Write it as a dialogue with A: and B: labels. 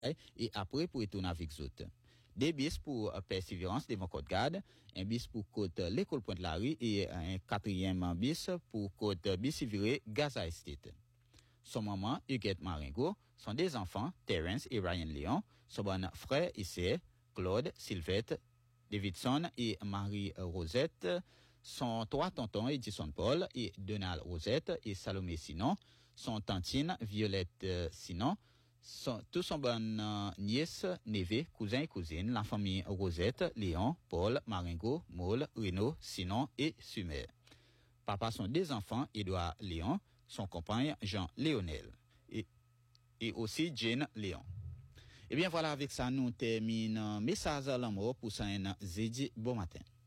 A: et après pour retourner avec autres. Des bis pour Persévérance devant Côte-Garde, un bis pour côte l'école Pointe-Larry et un quatrième bis pour côte Bissiviré Gaza Estate. Son maman, Huguette Maringo, sont des enfants, Terence et Ryan Léon, son bon frère Issé, Claude, Sylvette, Davidson et Marie-Rosette, son trois tontons Edison Paul et Donald Rosette et Salomé Sinon, son tantine Violette Sinon, tout son bon nièce, neveu, cousin et cousine, la famille Rosette, Léon, Paul, Maringo, Maule, Renaud, Sinon et Sumer. Papa sont des enfants, Édouard Léon, son compagne Jean Léonel et aussi Jane Léon. Et bien voilà, avec ça, nous terminons message à l'amour pour ça un jeudi bon matin.